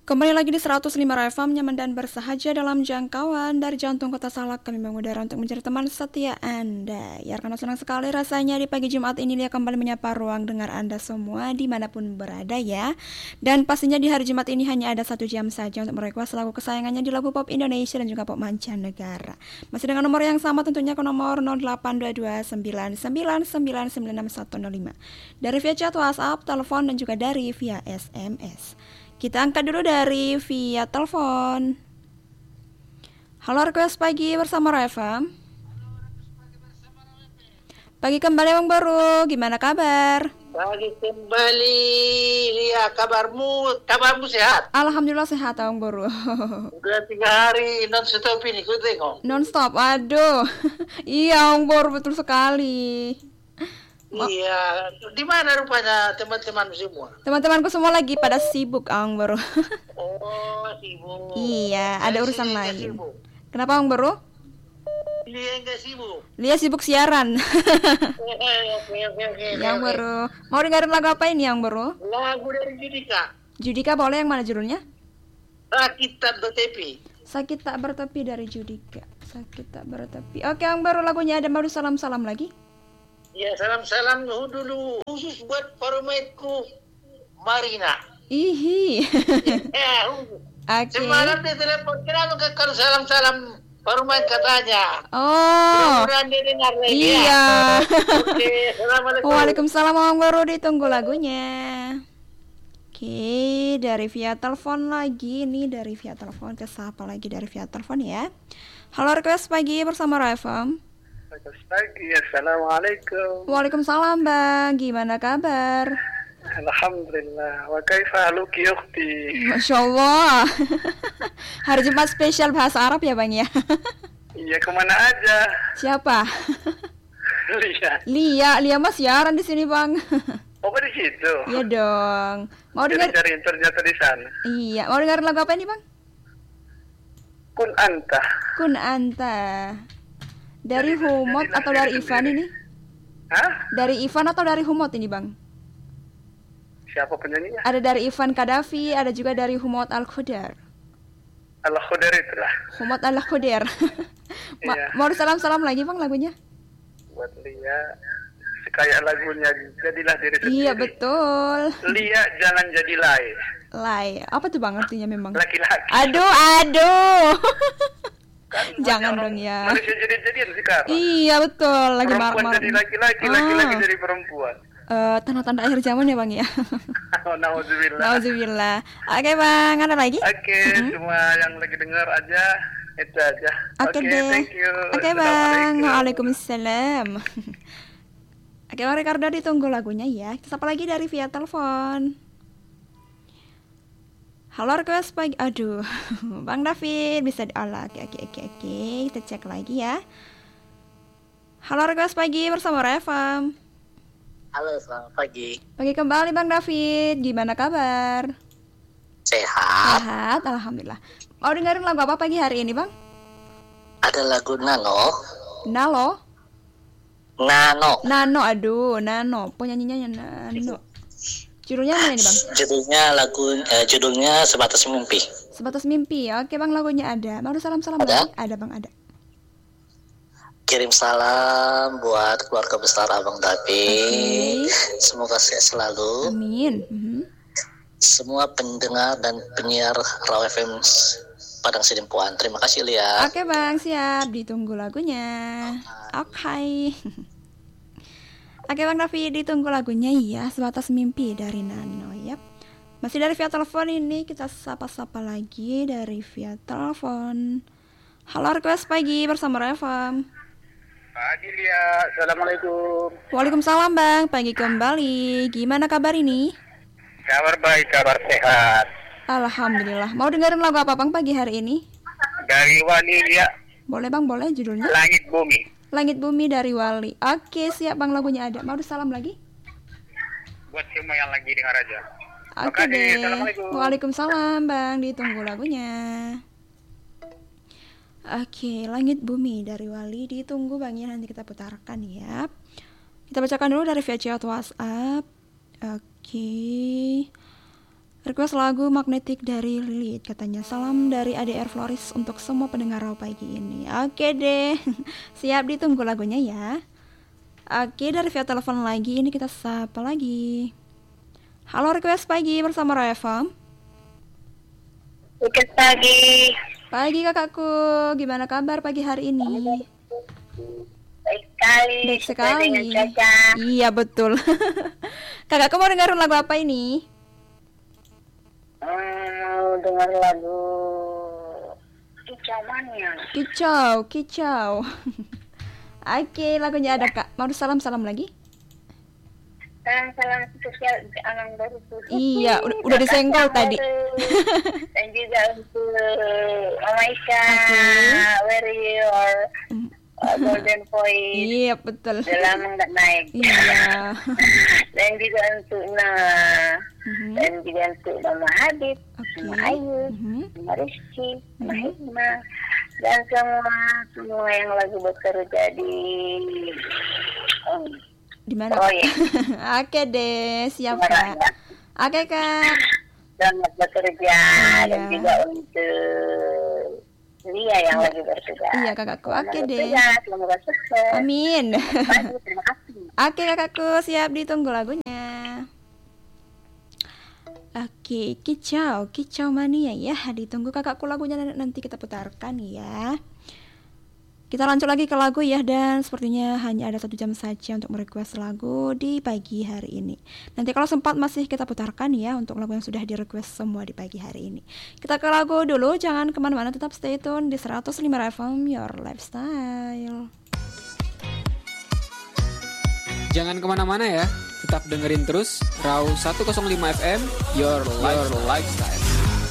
Kembali lagi di 105 FM, nyaman dan bersahaja dalam jangkauan dari jantung kota Salak. Kami mengudara untuk menjadi teman setia Anda. Ya, karena senang sekali rasanya di pagi Jumat ini dia kembali menyapa ruang dengar Anda semua dimanapun berada ya. Dan pastinya di hari Jumat ini hanya ada 1 jam saja untuk merequest lagu kesayangannya di lagu pop Indonesia dan juga pop mancanegara. Masih dengan nomor yang sama tentunya ke nomor 082299996105. Dari via chat WhatsApp, telepon dan juga dari via SMS. Kita angkat dulu dari via telepon. Halo, request pagi bersama Reva. Pagi kembali Bang Baru, gimana kabar? Pagi kembali, Lia, kabarmu sehat? Alhamdulillah sehat Bang Baru. Udah 3 hari non-stop ini, ku tengok. Non-stop, aduh. Iya Bang Baru, betul sekali. Iya, di mana rupanya teman-teman semua? Teman-temanku semua lagi pada sibuk Bang Baru. Oh, sibuk. Iya, ada urusan lain. Sibuk. Kenapa Bang Baru? Lia enggak sibuk. Lia sibuk siaran. Oke. Yang Baru. Mau dengerin lagu apa ini Yang Baru? Lagu dari Judika. Judika boleh, yang mana judulnya? Sakit tak bertepi. Sakit tak bertepi dari Judika. Sakit tak bertepi. Oke, Yang Baru lagunya ada, mau salam-salam lagi? Ya, salam-salam dulu khusus buat parumaitku Marina. Ihi. Oke. Semalam dia telepon, kenapa kalau salam-salam parumait katanya? Oh. Mudah-mudahan dia dengar lagi. Iya. Oke, assalamualaikum. Waalaikumsalam Bang Baru, ditunggu lagunya. Oke, dari via telepon lagi. Ini dari via telepon ke siapa lagi dari via telepon ya? Halo, request pagi bersama Rafam. Pagi, assalamualaikum. Waalaikumsalam Bang, gimana kabar? Alhamdulillah. Wa kaifa haluki ukhti? Masya Allah. Hari Jumat spesial bahasa Arab ya Bang ya? Iya, kemana aja? Siapa? Lia mas siaran di sini Bang. Oh, di situ. Iya dong. Mau Jadi dengar? cari ternyata di sana. Iya, mau dengerin lagu apa ini Bang? Kun anta. Kun Anta. Dari Humot atau dari Ivan ini? Hah? Dari Ivan atau dari Humot ini Bang? Siapa penyanyinya? Ada dari Ivan Kadafi, ada juga dari Humot Al-Khudar. Al-Khudar itulah. Humot Al-Khudar. Iya. Mau salam-salam lagi Bang lagunya? Buat Lia, kayak lagunya jadilah diri sendiri. Iya betul. Lia jangan jadi lay. Lay, apa tuh Bang artinya memang? Laki-laki. Aduh. Kan Jangan dong ya. Manusia jadi-jadian sekarang. Iya betul, lagi Perempuan jadi laki-laki, laki-laki jadi perempuan. Tanda-tanda akhir zaman ya Bang ya. Oh, nauzubillah. Nauzubillah. Oke Bang, ada lagi? Oke, semua yang lagi dengar aja itu aja. Oke deh. Thank you. Oke Bang, waalaikumsalam. Oke Bang Ricardo, ditunggu lagunya ya. Kita sapa lagi dari via telepon. Halo, request pagi. Aduh, Bang David bisa diolah. Oke. Kita cek lagi ya. Halo, request pagi bersama Reva. Halo, selamat pagi. Pagi kembali Bang David. Gimana kabar? Sehat. Sehat, alhamdulillah. Mau dengerin lagu apa pagi hari ini Bang? Ada lagu Nano. Aduh, Nano. Penyanyinya Nano. Judulnya mana ini Bang? Judulnya Sebatas Mimpi. Sebatas Mimpi. Oke Bang, lagunya ada. Mau salam-salam Ada? lagi? Ada Bang, ada. Kirim salam buat keluarga besar Abang David. Semoga sehat selalu. Amin. Semua pendengar dan penyiar Raw FM Padang Sidimpuan. Terima kasih Lia. Oke Bang, siap. Ditunggu lagunya. Oke. Oke Bang David, ditunggu lagunya ya. Sebatas Mimpi dari Nano. Yap. Masih dari via telepon ini, kita sapa-sapa lagi dari via telepon. Halo, request pagi bersama Reva. Pagi Lia, assalamualaikum. Waalaikumsalam Bang, pagi kembali. Gimana kabar ini? Kabar baik, kabar sehat. Alhamdulillah. Mau dengerin lagu apa Bang pagi hari ini? Dari Wali Lia. Boleh Bang, boleh judulnya? Langit Bumi. Langit Bumi dari Wali. Oke, siap Bang, lagunya ada. Mau salam lagi? Buat semua yang lagi dengar aja. Oke deh. Assalamualaikum. Waalaikumsalam Bang, ditunggu lagunya. Oke, Langit Bumi dari Wali, ditunggu Bang ya, nanti kita putarkan ya. Kita bacakan dulu dari via chat WhatsApp. Oke. Request lagu Magnetic dari Lilith, katanya salam dari ADR Floris untuk semua pendengar Raw pagi ini. Oke deh, siap ditunggu lagunya ya. Oke, dari via telepon lagi, ini kita sapa lagi. Halo Request pagi bersama Raw FM. Request pagi. Pagi kakakku, gimana kabar pagi hari ini? Baik sekali. Baik sekali. Caca. Iya betul. Kakakku mau dengerin lagu apa ini? Dengar lagu Kicau Mania. Kicau. Oke, lagunya ada Kak. Mau salam lagi? Salam spesial Anang Baru. Iya, udah disenggol tadi. Dan juga untuk Mama Ika, Warrior, Golden Voice. Iya, betul. Udah lama nggak naik. Iya. Dan juga untuk dan juga untuk Mama Habib, Mama Ayu, Mama Rizky, Mama Hikmah, dan semua yang lagi bekerja di mana? Oh iya. Oke deh, siap Kak. Oke Kak. Selamat bekerja dan Iya. juga untuk Lia yang lagi bertugas. Iya kakakku, oke deh. Semoga sukses. Amin. Terima kasih. Oke kakakku, siap ditunggu lagunya. Oke, Kicau Mania ya. Ditunggu kakakku lagunya, nanti kita putarkan ya. Kita lanjut lagi ke lagu ya, dan sepertinya hanya ada 1 jam saja untuk merequest lagu di pagi hari ini. Nanti kalau sempat masih kita putarkan ya untuk lagu yang sudah direquest semua di pagi hari ini. Kita ke lagu dulu, jangan kemana-mana, tetap stay tune di 105 FM Your Lifestyle. Jangan kemana-mana ya, tetap dengerin terus Raw 105 FM Your Lifestyle.